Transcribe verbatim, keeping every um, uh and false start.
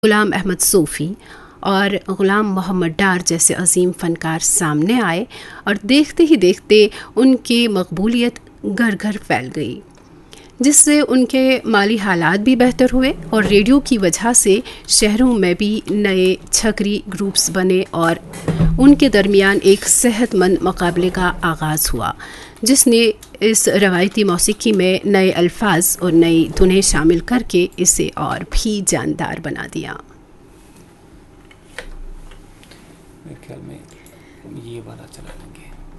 गुलाम अहमद सूफ़ी और गुलाम मोहम्मद डार जैसे अजीम फ़नकार सामने आए और देखते ही देखते उनकी मकबूलियत घर घर फैल गई, जिससे उनके माली हालात भी बेहतर हुए और रेडियो की वजह से शहरों में भी नए छकरी ग्रुप्स बने और उनके दरमियान एक सेहतमंद मुकाबले का आगाज़ हुआ, जिसने इस रवायती मौसीकी में नए अल्फाज और नई धुनें शामिल करके इसे और भी जानदार बना दिया। मेरे ख्याल में ये वाला चला